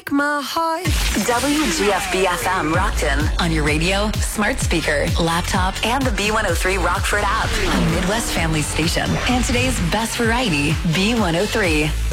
break my heart. WGFB-FM Rockton on your radio, smart speaker, laptop, and the B103 Rockford app. A Midwest Family Station. And today's best variety, B103.